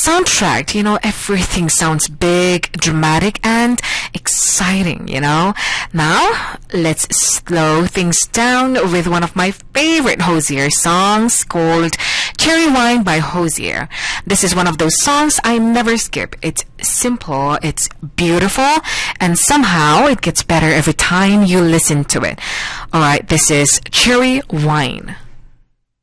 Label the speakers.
Speaker 1: soundtrack, everything sounds big, dramatic, and exciting, Now, let's slow things down with one of my favorite Hozier songs called Cherry Wine by Hozier. This is one of those songs I never skip. It's simple, it's beautiful, and somehow it gets better every time you listen to it. Alright, this is Cherry Wine.